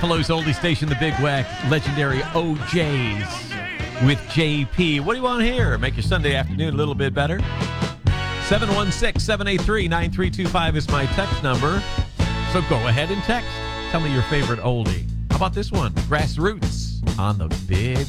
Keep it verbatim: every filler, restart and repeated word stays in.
Buffalo's oldie station, the Big Wack, legendary O Js with J P. What do you want to hear? Make your Sunday afternoon a little bit better. seven one six, seven eight three, nine three two five is my text number. So go ahead and text. Tell me your favorite oldie. How about this one? Grassroots on the Big